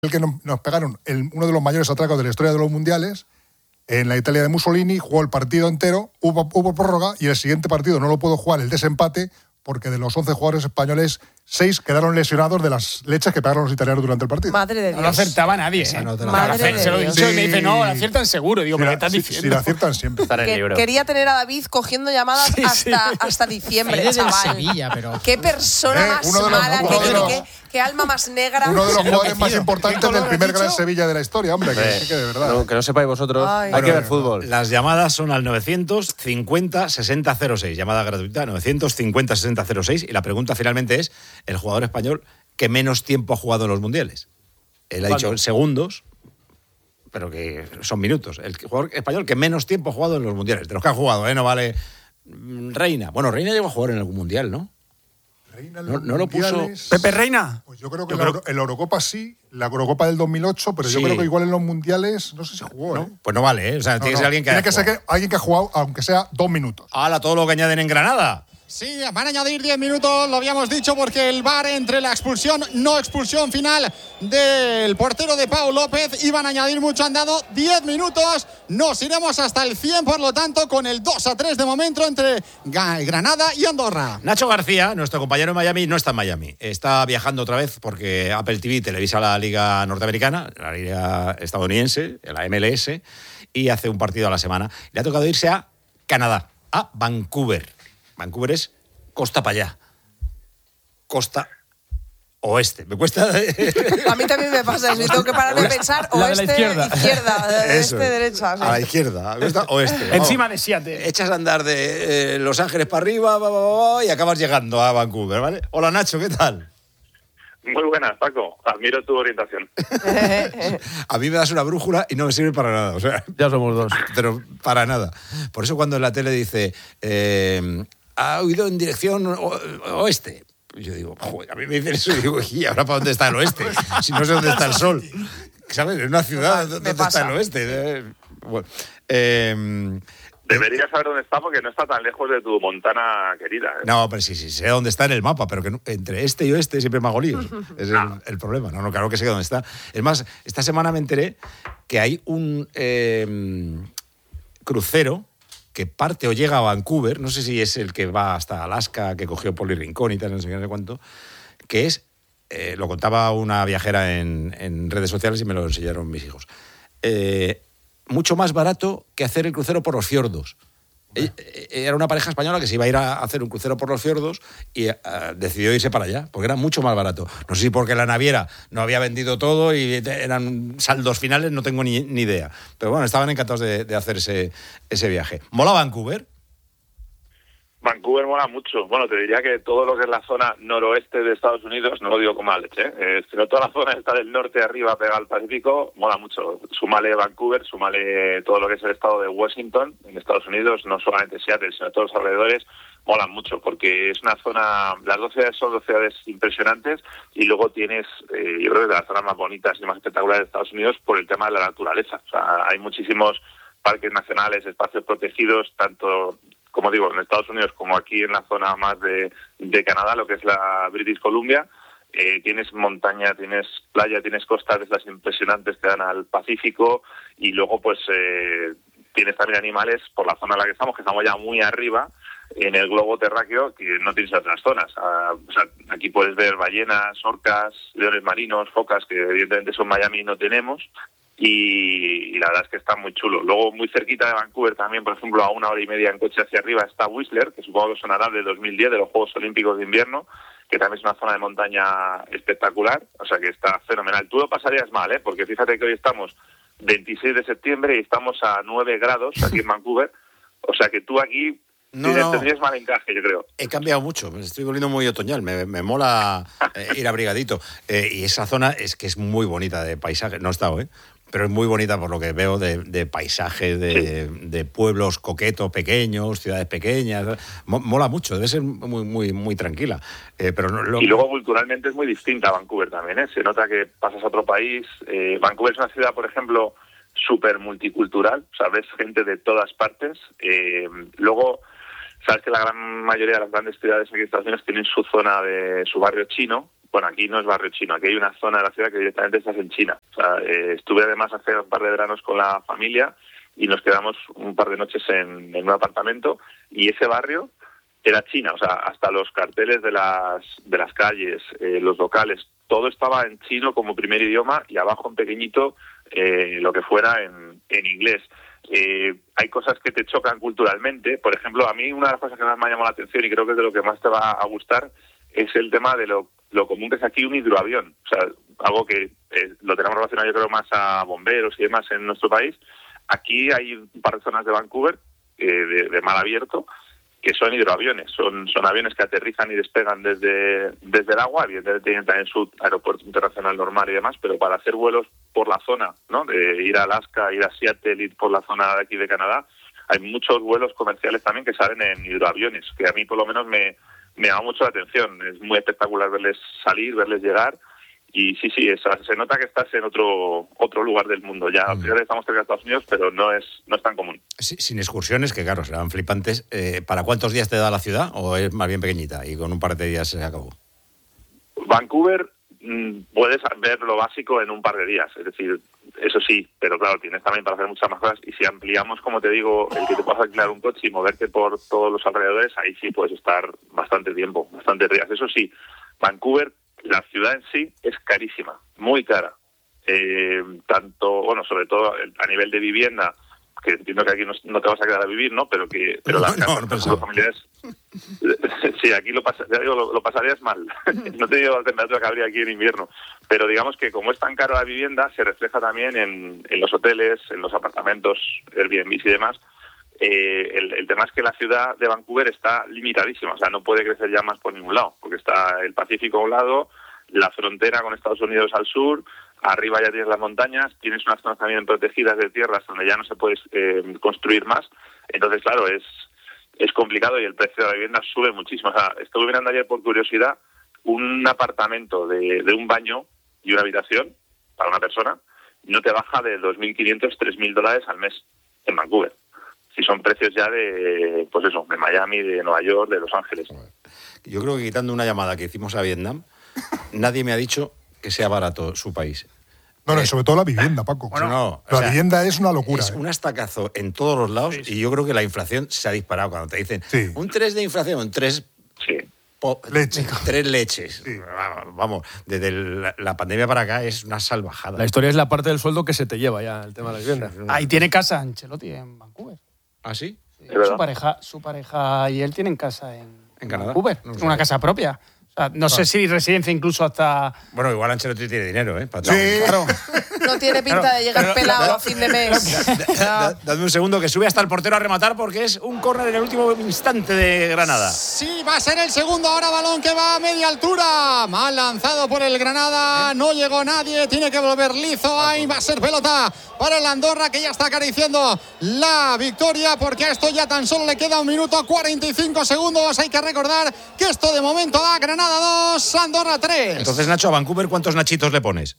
el que nos pegaron uno de los mayores atracos de la historia de los mundiales. En la Italia de Mussolini jugó el partido entero, hubo prórroga y el siguiente partido no lo pudo jugar el desempate porque de los 11 jugadores españoles, 6 quedaron lesionados de las leches que pegaron los italianos durante el partido. Madre de Dios. No lo acertaba nadie. Madre de Se lo he Dios. dicho y me dice, no, lo aciertan seguro. Digo, ¿pero qué estás diciendo? Si lo aciertan siempre. Quería tener a David cogiendo llamadas hasta diciembre, chaval. Sevilla, pero... Qué persona más mala, qué alma más negra. Uno de los jugadores más importantes del primer Gran Sevilla de la historia, hombre, que de verdad. No, que no sepáis vosotros, hay que ver fútbol. Las llamadas son al 950-6006, llamada gratuita, 950-6006, y la pregunta finalmente es, ¿el jugador español que menos tiempo ha jugado en los mundiales? Él ha dicho segundos, pero que son minutos. El jugador español que menos tiempo ha jugado en los mundiales. De los que ha jugado, no vale Reina. Bueno, Reina llegó a jugar en algún mundial, ¿no? Reina no lo puso Pepe Reina. Pues yo creo que en la Eurocopa sí, la Eurocopa del 2008, pero yo creo que igual en los mundiales no sé si jugó. ¿No? Pues no vale, O sea, tiene que ser alguien que tiene que ser alguien que ha jugado, aunque sea 2 minutos. ¡Hala, todo lo que añaden en Granada! Sí, van a añadir 10 minutos, lo habíamos dicho, porque el VAR entre la expulsión, no expulsión final del portero de Pau López, iban a añadir mucho, han dado 10 minutos, nos iremos hasta el 100, por lo tanto, con el 2-3 de momento entre Granada y Andorra. Nacho García, nuestro compañero en Miami, no está en Miami, está viajando otra vez porque Apple TV televisa la liga norteamericana, la liga estadounidense, la MLS, y hace un partido a la semana. Le ha tocado irse a Canadá, a Vancouver. Vancouver es costa para allá. Costa oeste. Me cuesta. A mí también me pasa eso. Tengo que parar de pensar oeste, izquierda, este, derecha. Sí. A la izquierda. Oeste. Encima de Seattle. Echas a andar de Los Ángeles para arriba y acabas llegando a Vancouver, ¿vale? Hola, Nacho, ¿qué tal? Muy buenas, Paco. Admiro tu orientación. A mí me das una brújula y no me sirve para nada. O sea, Ya somos dos. Pero para nada. Por eso cuando en la tele dice ha huido en dirección oeste. Yo digo, joder, a mí me dicen eso y digo, ¿y ahora para dónde está el oeste? Si no sé dónde está el sol. ¿Sabes? En una ciudad, ¿dónde está el oeste? Bueno, deberías saber dónde está porque no está tan lejos de tu Montana querida. No, pero sí, sé dónde está en el mapa, pero que entre este y oeste siempre me hago líos. Es el problema. No, claro que sé dónde está. Es más, esta semana me enteré que hay un crucero que parte o llega a Vancouver, no sé si es el que va hasta Alaska, que cogió Poli Rincón y tal, no sé cuánto, que es, lo contaba una viajera en redes sociales y me lo enseñaron mis hijos, mucho más barato que hacer el crucero por los fiordos. Era una pareja española que se iba a ir a hacer un crucero por los fiordos y decidió irse para allá, porque era mucho más barato. No sé si porque la naviera no había vendido todo y eran saldos finales, no tengo ni idea. Pero bueno, estaban encantados de hacer ese viaje. ¿Mola Vancouver? Vancouver mola mucho. Bueno, te diría que todo lo que es la zona noroeste de Estados Unidos, no lo digo con mala leche, sino toda la zona está del norte arriba pegada al Pacífico, mola mucho. Súmale Vancouver, súmale todo lo que es el estado de Washington, en Estados Unidos, no solamente Seattle, sino todos los alrededores, molan mucho, porque es una zona, las 2 ciudades son 2 ciudades impresionantes, y luego tienes, yo creo que de las zonas más bonitas y más espectaculares de Estados Unidos por el tema de la naturaleza. O sea, hay muchísimos parques nacionales, espacios protegidos, tanto, como digo, en Estados Unidos como aquí en la zona más de Canadá, lo que es la British Columbia. Tienes montaña, tienes playa, tienes costas de esas impresionantes que dan al Pacífico, y luego pues tienes también animales por la zona en la que estamos ya muy arriba en el globo terráqueo, que no tienes en otras zonas. O sea, aquí puedes ver ballenas, orcas, leones marinos, focas, que evidentemente eso en Miami no tenemos. Y la verdad es que está muy chulo. Luego, muy cerquita de Vancouver también, por ejemplo, a 1 hora y media en coche hacia arriba, está Whistler, que supongo que sonará de 2010, de los Juegos Olímpicos de Invierno, que también es una zona de montaña espectacular, o sea que está fenomenal. Tú lo pasarías mal, porque fíjate que hoy estamos 26 de septiembre y estamos a 9 grados aquí en Vancouver, o sea que tú aquí tendrías mal encaje, yo creo. He cambiado mucho, me estoy volviendo muy otoñal, me mola ir abrigadito. Y esa zona es que es muy bonita de paisaje, no he estado, pero es muy bonita por lo que veo de paisajes, de pueblos coquetos, pequeños, ciudades pequeñas. Mola mucho, debe ser muy tranquila. Pero Y luego culturalmente es muy distinta a Vancouver también, Se nota que pasas a otro país. Vancouver es una ciudad, por ejemplo, súper multicultural, o sea, ves gente de todas partes. Luego, sabes que la gran mayoría de las grandes ciudades aquí en Estados Unidos tienen su zona de su barrio chino, bueno, aquí no es barrio chino, aquí hay una zona de la ciudad que directamente estás en China. O sea, estuve además hace un par de veranos con la familia y nos quedamos un par de noches en un apartamento y ese barrio era China, o sea, hasta los carteles de las calles, los locales, todo estaba en chino como primer idioma y abajo en pequeñito lo que fuera en inglés. Hay cosas que te chocan culturalmente. Por ejemplo, a mí una de las cosas que más me ha llamado la atención y creo que es de lo que más te va a gustar es el tema de lo común que es aquí un hidroavión. O sea, algo que lo tenemos relacionado yo creo más a bomberos y demás en nuestro país. Aquí hay un par de zonas de Vancouver de mar abierto que son hidroaviones, son aviones que aterrizan y despegan desde el agua, evidentemente tienen también su aeropuerto internacional normal y demás, pero para hacer vuelos por la zona, ¿no? De ir a Alaska, ir a Seattle, ir por la zona de aquí de Canadá, hay muchos vuelos comerciales también que salen en hidroaviones, que a mí por lo menos me llama mucho la atención. Es muy espectacular verles salir, verles llegar. Y sí, se nota que estás en otro lugar del mundo. Ya estamos cerca de Estados Unidos, pero no es tan común. Sí, sin excursiones, que claro, serán flipantes. ¿Para cuántos días te da la ciudad o es más bien pequeñita y con un par de días se acabó? Vancouver puedes ver lo básico en un par de días, es decir, eso sí, pero claro, tienes también para hacer muchas más cosas. Y si ampliamos, como te digo, el que te puedas alquilar un coche y moverte por todos los alrededores, ahí sí puedes estar bastante tiempo, bastantes días. Eso sí, Vancouver, la ciudad en sí es carísima, muy cara. Sobre todo a nivel de vivienda, que entiendo que aquí no te vas a quedar a vivir, ¿no? Pero las casas familiares... Sí, aquí lo pasarías mal. No te digo la temperatura que habría aquí en invierno. Pero digamos que como es tan caro la vivienda, se refleja también en los hoteles, en los apartamentos, Airbnb y demás. El tema es que la ciudad de Vancouver está limitadísima, o sea, no puede crecer ya más por ningún lado, porque está el Pacífico a un lado, la frontera con Estados Unidos al sur, arriba ya tienes las montañas, tienes unas zonas también protegidas de tierras donde ya no se puede construir más. Entonces, claro, es complicado y el precio de la vivienda sube muchísimo. O sea, estuve mirando ayer por curiosidad un apartamento de un baño y una habitación para una persona, no te baja de $2.500, $3.000 al mes en Vancouver. Si son precios ya de Miami, de Nueva York, de Los Ángeles. Yo creo que quitando una llamada que hicimos a Vietnam, nadie me ha dicho que sea barato su país. No, sobre todo la vivienda, Paco. Bueno, la vivienda es una locura. Es un estacazo en todos los lados y yo creo que la inflación se ha disparado cuando te dicen un 3 de inflación, 3... Sí. Leche. 3 leches. Sí. Vamos, desde la pandemia para acá es una salvajada. La historia es la parte del suelo que se te lleva ya, el tema de la vivienda. Ahí tiene casa Ancelotti en Vancouver. ¿Ah, sí? Su pareja y él tienen casa en Canadá. Vancouver. Una casa propia. O sea, no sé si residencia incluso hasta... Bueno, igual Ancelotti tiene dinero, ¿eh? Sí. Claro. No tiene pinta de llegar pelado a fin de mes. Dadme un segundo que sube hasta el portero a rematar porque es un córner en el último instante de Granada. Sí, va a ser el segundo. Ahora balón que va a media altura. Mal lanzado por el Granada. No llegó nadie. Tiene que volver lizo. Ahí va a ser pelota para el Andorra, que ya está acariciando la victoria, porque a esto ya tan solo le queda 1 minuto 45 segundos. Hay que recordar que esto de momento da Granada 2, Andorra 3. Entonces, Nacho, a Vancouver, ¿cuántos nachitos le pones?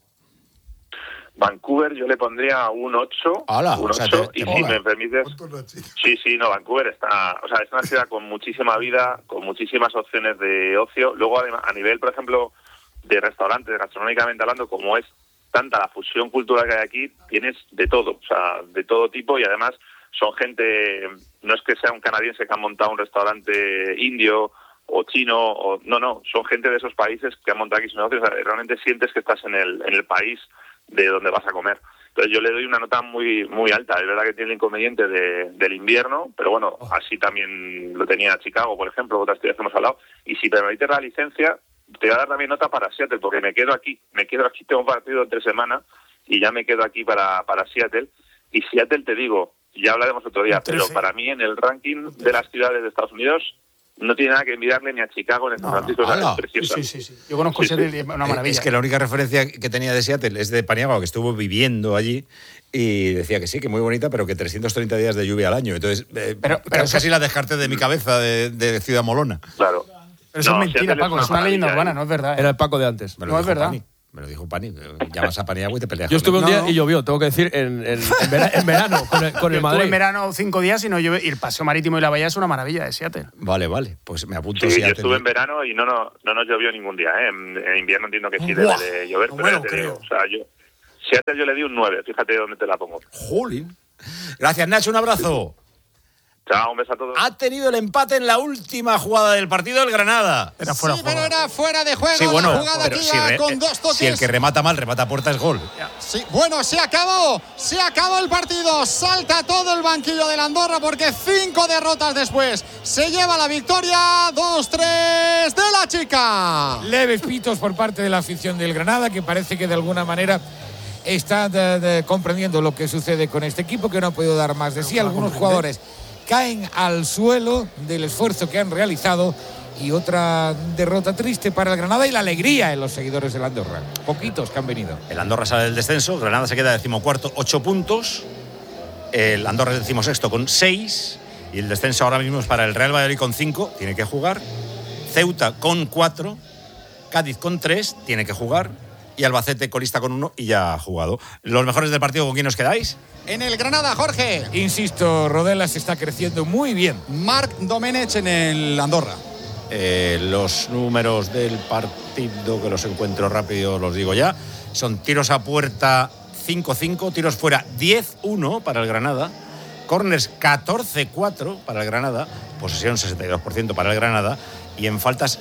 Vancouver yo le pondría un 8. ¡Hala! Un 8, y si me permites... Sí, Vancouver es una ciudad con muchísima vida, con muchísimas opciones de ocio. Luego, a nivel, por ejemplo, de restaurantes, gastronómicamente hablando, como es tanta la fusión cultural que hay aquí, tienes de todo, o sea, de todo tipo, y además son gente, no es que sea un canadiense que ha montado un restaurante indio o chino, no, son gente de esos países que han montado aquí sus negocios. O sea, realmente sientes que estás en el país de donde vas a comer. Entonces yo le doy una nota muy muy alta. Es verdad que tiene el inconveniente del invierno, pero bueno, así también lo tenía Chicago, por ejemplo, otras ciudades que hemos hablado. Y si permites la licencia, te voy a dar también nota para Seattle, porque me quedo aquí, tengo un partido entre semana y ya me quedo aquí para Seattle. Y Seattle, te digo, ya hablaremos otro día, pero para mí en el ranking de las ciudades de Estados Unidos no tiene nada que envidiarle ni a Chicago ni a San Francisco. Es preciosa. Sí. Yo conozco Seattle y es una maravilla. Es que la única referencia que tenía de Seattle es de Paniagua, que estuvo viviendo allí y decía que sí, que muy bonita, pero que 330 días de lluvia al año. Entonces, pero casi la descarté de mi cabeza de Ciudad Molona. Claro. Pero eso es mentira, Paco, es una leyenda urbana, no es verdad. Era el Paco de antes. No es verdad. Me lo dijo Pani. Llamas a Pani Agua y te peleas. Yo estuve un día y llovió, tengo que decir, en verano, con el Madrid. Estuve en verano 5 días y no llovió. Y el paseo marítimo y la bahía es una maravilla de Seattle. Vale. Pues me apunto. Sí, yo estuve en verano y no nos llovió ningún día. En invierno entiendo que sí debe de llover, pero bueno, te digo, o sea, Seattle yo le di un 9. Fíjate dónde te la pongo. Jolín. Gracias, Nacho. Un abrazo. Chao, un beso a todos. Ha tenido el empate en la última jugada del partido el Granada. Pero era fuera de juego. Sí, bueno, la jugada pero que iba con 2 toques. si el que remata mal, remata a puerta, es gol. Sí, bueno, se acabó el partido. Salta todo el banquillo del Andorra porque 5 derrotas después se lleva la victoria. 2-3 de la Chica. Leves pitos por parte de la afición del Granada, que parece que de alguna manera está comprendiendo lo que sucede con este equipo, que no ha podido dar más de sí. Algunos jugadores caen al suelo del esfuerzo que han realizado, y otra derrota triste para el Granada y la alegría en los seguidores del Andorra. Poquitos que han venido. El Andorra sale del descenso, Granada se queda 14º, 8 puntos. El Andorra es 16º con 6. Y el descenso ahora mismo es para el Real Valladolid con 5, tiene que jugar. Ceuta con 4. Cádiz con 3, tiene que jugar. Y Albacete colista con 1 y ya ha jugado. ¿Los mejores del partido con quién os quedáis? En el Granada, Jorge. Insisto, Rodelas está creciendo muy bien. Marc Domenech en el Andorra. Los números del partido, que los encuentro rápido, los digo ya. Son tiros a puerta 5-5, tiros fuera 10-1 para el Granada, córners 14-4 para el Granada, posesión 62% para el Granada, y en faltas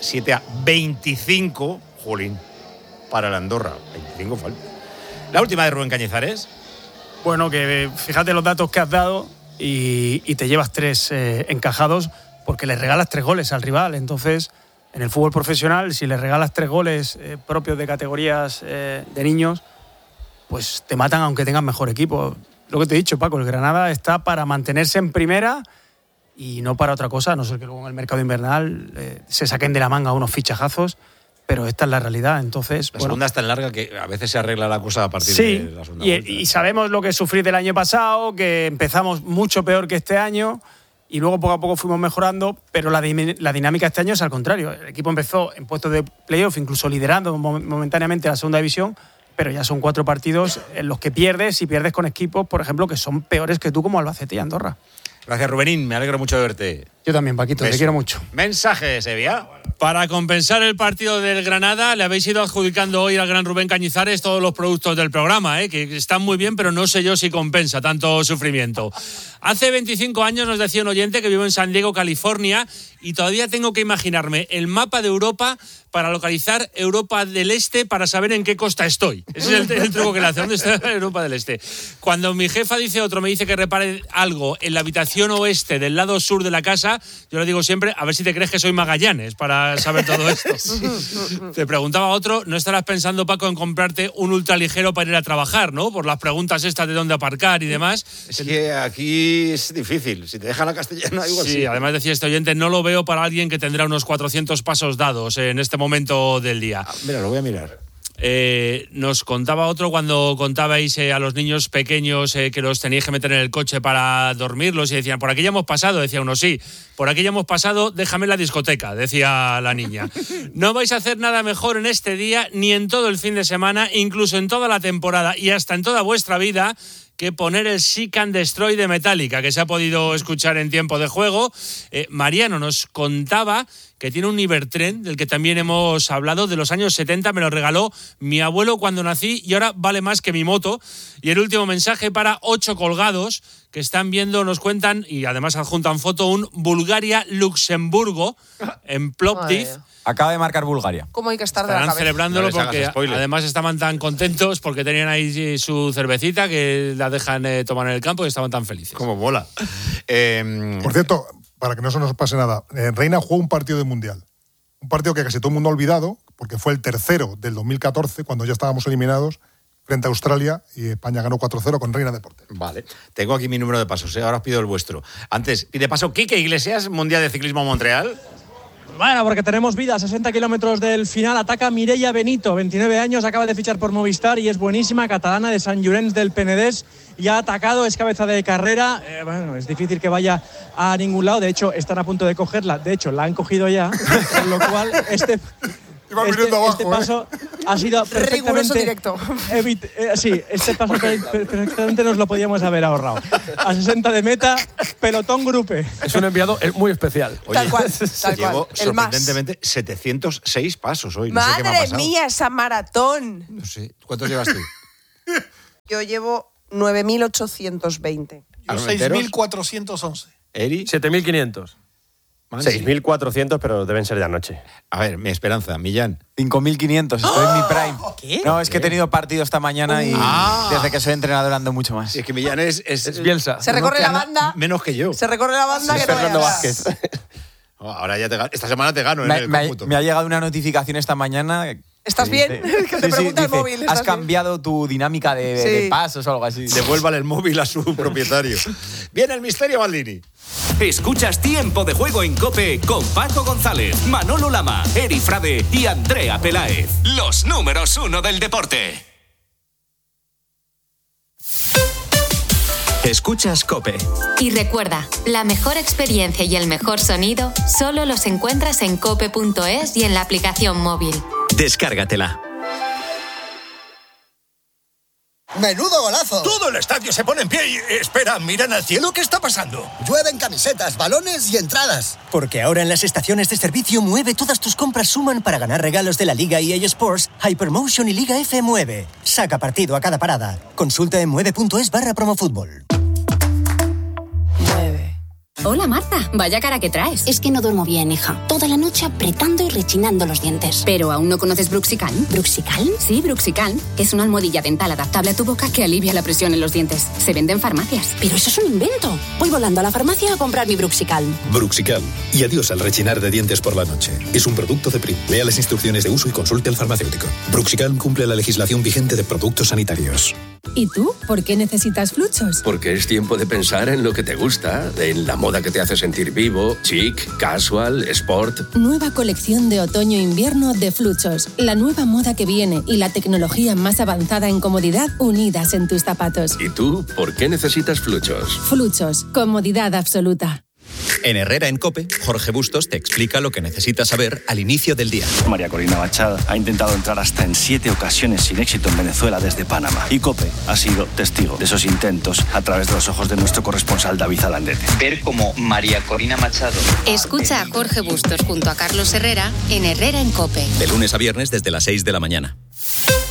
7-25, jolín, para el Andorra. 25 faltas. La última de Rubén Cañizares. Bueno, que fíjate los datos que has dado y te llevas 3 encajados, porque le regalas 3 goles al rival. Entonces, en el fútbol profesional, si le regalas 3 goles propios de categorías de niños, pues te matan aunque tengan mejor equipo. Lo que te he dicho, Paco, el Granada está para mantenerse en primera y no para otra cosa, a no ser que luego en el mercado invernal se saquen de la manga unos fichajazos, pero esta es la realidad. Entonces, la segunda es tan larga que a veces se arregla la cosa a partir de la segunda vuelta. Y sabemos lo que sufrí del año pasado, que empezamos mucho peor que este año y luego poco a poco fuimos mejorando, pero la dinámica este año es al contrario. El equipo empezó en puestos de playoff, incluso liderando momentáneamente la segunda división, pero ya son 4 partidos en los que pierdes, y pierdes con equipos, por ejemplo, que son peores que tú, como Albacete y Andorra. Gracias, Rubenín, me alegro mucho de verte. Yo también, Paquito, te quiero mucho. Mensaje, Sevilla. Para compensar el partido del Granada, le habéis ido adjudicando hoy al gran Rubén Cañizares todos los productos del programa, que están muy bien, pero no sé yo si compensa tanto sufrimiento. Hace 25 años nos decía un oyente que vive en San Diego, California, y todavía tengo que imaginarme el mapa de Europa para localizar Europa del Este para saber en qué costa estoy. Ese es el truco que le hace. ¿Dónde está Europa del Este? Cuando mi jefa me dice que repare algo en la habitación oeste del lado sur de la casa, yo le digo siempre, a ver si te crees que soy Magallanes para saber todo esto. Te preguntaba otro, ¿no estarás pensando, Paco, en comprarte un ultraligero para ir a trabajar, ¿no? Por las preguntas estas de dónde aparcar y demás. Es que aquí es difícil. Si te deja la castellana, igual sí. Además decía este oyente, no lo veo para alguien que tendrá unos 400 pasos dados en este momento del día. Mira, lo voy a mirar. Nos contaba otro cuando contabais a los niños pequeños que los teníais que meter en el coche para dormirlos y decían, por aquí ya hemos pasado. Decía uno, sí, por aquí ya hemos pasado, déjame la discoteca, decía la niña. No vais a hacer nada mejor en este día, ni en todo el fin de semana, incluso en toda la temporada y hasta en toda vuestra vida, que poner el Seek and Destroy de Metallica, que se ha podido escuchar en tiempo de juego. Mariano nos contaba que tiene un Ibertren, del que también hemos hablado, de los años 70, me lo regaló mi abuelo cuando nací y ahora vale más que mi moto. Y el último mensaje para 8 colgados que están viendo, nos cuentan, y además adjuntan foto, un Bulgaria-Luxemburgo en Plovdiv. Acaba de marcar Bulgaria. ¿Cómo hay que estar de la cabeza? Celebrándolo porque además estaban tan contentos porque tenían ahí su cervecita que la dejan tomar en el campo y estaban tan felices. Como mola. Por cierto, para que no se nos pase nada, Reina jugó un partido de Mundial. Un partido que casi todo el mundo ha olvidado, porque fue el tercero del 2014, cuando ya estábamos eliminados, frente a Australia, y España ganó 4-0 con Reina de portero. Vale, tengo aquí mi número de pasos, ahora os pido el vuestro. Antes, pide paso Quique Iglesias, Mundial de Ciclismo Montreal. Bueno, porque tenemos vida, 60 kilómetros del final, ataca Mireia Benito, 29 años, acaba de fichar por Movistar y es buenísima, catalana de Sant Llorenç del Penedès, y ha atacado, es cabeza de carrera, bueno, es difícil que vaya a ningún lado, de hecho están a punto de cogerla, de hecho la han cogido ya, con lo cual este paso ha sido riguroso perfectamente directo. Sí, este paso perfectamente nos lo podíamos haber ahorrado. A 60 de meta, pelotón grupe. Es un enviado muy especial. Oye, tal cual. Llevo sorprendentemente 706 pasos hoy. No sé qué me ha Madre pasado. mía, esa maratón. No sé. ¿Cuántos llevas tú? Yo llevo 9.820. Yo 6.411. ¿Eri? 7.500. 6.400, pero deben ser de anoche. A ver, mi esperanza, Millán. 5.500, estoy en mi prime. ¿Qué? No, es que he tenido partido esta mañana y desde que soy entrenador ando mucho más. Sí, es que Millán es Bielsa. Se recorre la banda. Menos que yo. Se recorre la banda que Fernando no Vázquez. Ahora ya te gano. Esta semana te gano en el cómputo. Me ha llegado una notificación esta mañana. ¿Estás bien? Que te pregunta el móvil. Has cambiado tu dinámica de pasos o algo así. Devuélvale el móvil a su propietario. Viene el misterio Maldini. Escuchas Tiempo de Juego en COPE con Paco González, Manolo Lama, Eri Frade y Andrea Peláez. Los números 1 del deporte. Escuchas COPE. Y recuerda, la mejor experiencia y el mejor sonido solo los encuentras en cope.es y en la aplicación móvil. Descárgatela. ¡Menudo golazo! Todo el estadio se pone en pie y... Espera, miran al cielo, ¿qué está pasando? Llueven camisetas, balones y entradas. Porque ahora en las estaciones de servicio Mueve todas tus compras suman para ganar regalos de la Liga EA Sports, Hypermotion y Liga F Mueve. Saca partido a cada parada. Consulta en mueve.es/promofútbol. Hola Marta, vaya cara que traes. Es que no duermo bien, hija. Toda la noche apretando y rechinando los dientes. ¿Pero aún no conoces Bruxicalm? ¿Bruxicalm? Sí, Bruxicalm, que es una almohadilla dental adaptable a tu boca que alivia la presión en los dientes. Se vende en farmacias. Pero eso es un invento. Voy volando a la farmacia a comprar mi Bruxicalm. Bruxicalm. Y adiós al rechinar de dientes por la noche. Es un producto de Prim. Lea las instrucciones de uso y consulte al farmacéutico. Bruxicalm cumple la legislación vigente de productos sanitarios. ¿Y tú? ¿Por qué necesitas Fluchos? Porque es tiempo de pensar en lo que te gusta, en la moda que te hace sentir vivo, chic, casual, sport. Nueva colección de otoño-invierno de Fluchos. La nueva moda que viene y la tecnología más avanzada en comodidad unidas en tus zapatos. ¿Y tú? ¿Por qué necesitas Fluchos? Fluchos. Comodidad absoluta. En Herrera en COPE, Jorge Bustos te explica lo que necesitas saber al inicio del día. María Corina Machado ha intentado entrar hasta en 7 ocasiones sin éxito en Venezuela desde Panamá. Y COPE ha sido testigo de esos intentos a través de los ojos de nuestro corresponsal David Alandete. Ver cómo María Corina Machado... Escucha a Jorge Bustos junto a Carlos Herrera en Herrera en COPE. De lunes a viernes desde las 6 de la mañana.